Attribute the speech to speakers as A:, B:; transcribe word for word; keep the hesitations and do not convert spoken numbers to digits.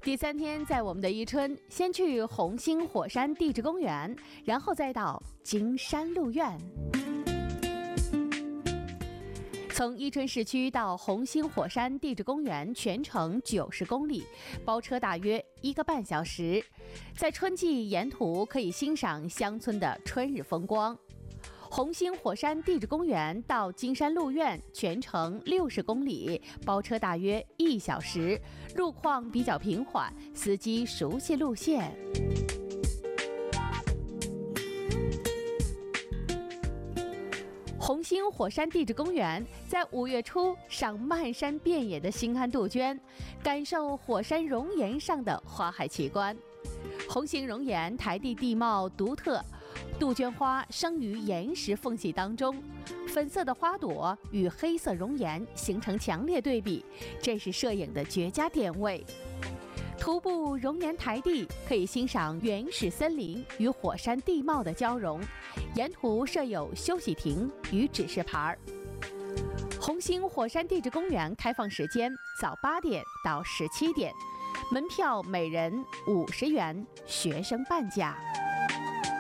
A: 第三天，在我们的伊春，先去红星火山地质公园，然后再到金山鹿苑。从伊春市区到红星火山地质公园全程九十公里，包车大约一个半小时。在春季，沿途可以欣赏乡村的春日风光。红星火山地质公园到金山鹿苑全程六十公里，包车大约一小时，路况比较平缓，司机熟悉路线。红星火山地质公园在五月初上漫山遍野的兴安杜鹃，感受火山熔岩上的花海奇观。红星熔岩台地地貌独特，杜鹃花生于岩石缝隙当中，粉色的花朵与黑色熔岩形成强烈对比，这是摄影的绝佳点位。徒步熔岩台地，可以欣赏原始森林与火山地貌的交融，沿途设有休息亭与指示牌。红星火山地质公园开放时间早八点到十七点，门票每人五十元，学生半价。